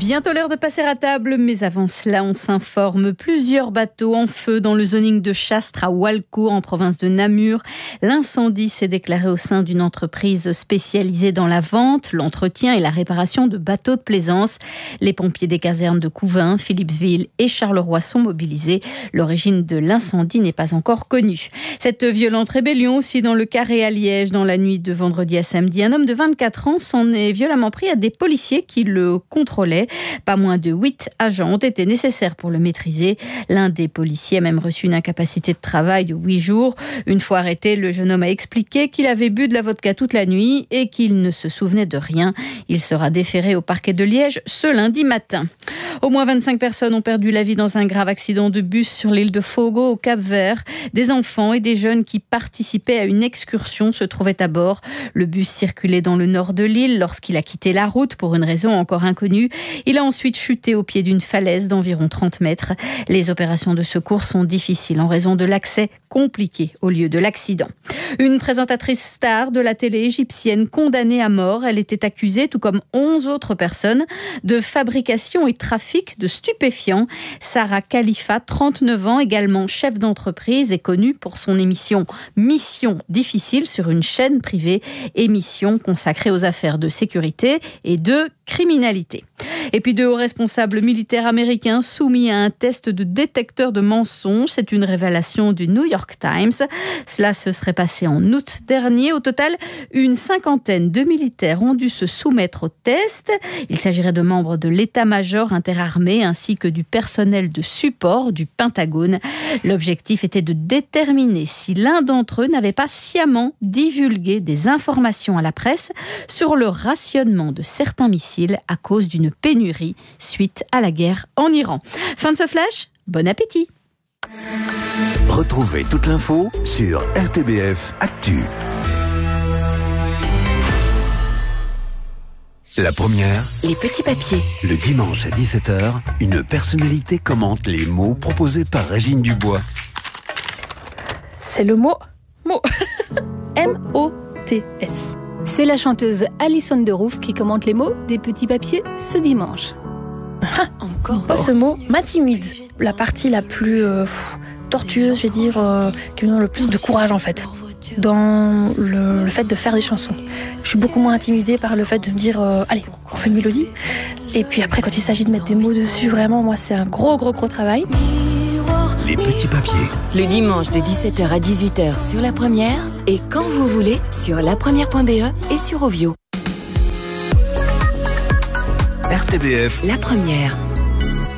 Bientôt l'heure de passer à table, mais avant cela, on s'informe. Plusieurs bateaux en feu dans le zoning de Chastres à Walcourt, en province de Namur. L'incendie s'est déclaré au sein d'une entreprise spécialisée dans la vente, l'entretien et la réparation de bateaux de plaisance. Les pompiers des casernes de Couvain, Philippeville et Charleroi sont mobilisés. L'origine de l'incendie n'est pas encore connue. Cette violente rébellion aussi dans le Carré à Liège, dans la nuit de vendredi à samedi. Un homme de 24 ans s'en est violemment pris à des policiers qui le contrôlaient. Pas moins de 8 agents ont été nécessaires pour le maîtriser. L'un des policiers a même reçu une incapacité de travail de 8 jours. Une fois arrêté, le jeune homme a expliqué qu'il avait bu de la vodka toute la nuit et qu'il ne se souvenait de rien. Il sera déféré au parquet de Liège ce lundi matin. Au moins 25 personnes ont perdu la vie dans un grave accident de bus sur l'île de Fogo, au Cap-Vert. Des enfants et des jeunes qui participaient à une excursion se trouvaient à bord. Le bus circulait dans le nord de l'île lorsqu'il a quitté la route pour une raison encore inconnue. Il a ensuite chuté au pied d'une falaise d'environ 30 mètres. Les opérations de secours sont difficiles en raison de l'accès compliqué au lieu de l'accident. Une présentatrice star de la télé égyptienne condamnée à mort. Elle était accusée, tout comme 11 autres personnes, de fabrication et trafic de stupéfiants. Sarah Khalifa, 39 ans, également chef d'entreprise, est connue pour son émission Mission Difficile sur une chaîne privée, émission consacrée aux affaires de sécurité et de criminalité. Et puis de hauts responsables militaires américains soumis à un test de détecteur de mensonges. C'est une révélation du New York Times. Cela se serait passé en août dernier. Au total, une cinquantaine de militaires ont dû se soumettre au test. Il s'agirait de membres de l'état-major interarmé ainsi que du personnel de support du Pentagone. L'objectif était de déterminer si l'un d'entre eux n'avait pas sciemment divulgué des informations à la presse sur le rationnement de certains missiles à cause d'une pénurie suite à la guerre en Iran. Fin de ce flash, bon appétit. Retrouvez toute l'info sur RTBF Actu. La première, les petits papiers. Le dimanche à 17h, une personnalité commente les mots proposés par Régine Dubois. C'est le mot M-O-T-S. C'est la chanteuse Alison Derouf qui commente les mots des petits papiers ce dimanche. Ce mot m'intimide. La partie la plus tortueuse, je vais dire, qui me donne le plus de courage en fait, dans le fait de faire des chansons. Je suis beaucoup moins intimidée par le fait de me dire allez, on fait une mélodie. Et puis après, quand il s'agit de mettre des mots dessus, vraiment, moi, c'est un gros travail. Les petits papiers. Le dimanche de 17h à 18h sur La Première et quand vous voulez sur lapremière.be et sur Ovio. RTBF. La Première.